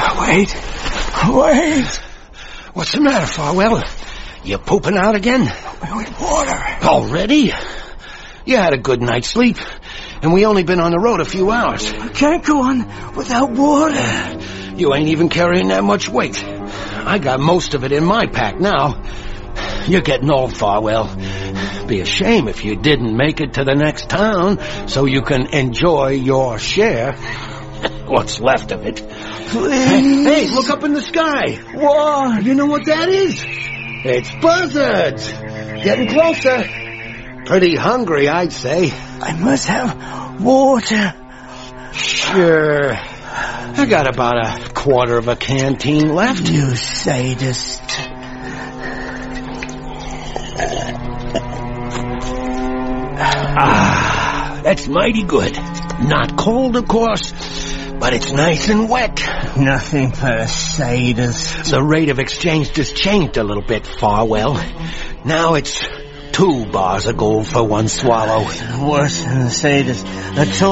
Wait. What's the matter, Farwell? You pooping out again? We need water. Already? You had a good night's sleep, and we only been on the road a few hours. I can't go on without water. You ain't even carrying that much weight. I got most of it in my pack now. You're getting old, Farwell. Be a shame if you didn't make it to the next town so you can enjoy your share. What's left of it. Please. Hey, look up in the sky. What? You know what that is? It's buzzards. Getting closer. Pretty hungry, I'd say. I must have water. Sure. I got about a quarter of a canteen left. You sadist. That's mighty good. Not cold, of course, but it's nice and wet. Nothing but a sadist. The rate of exchange just changed a little bit, Farwell. Now it's 2 bars of gold for one swallow. Worse than a sadist.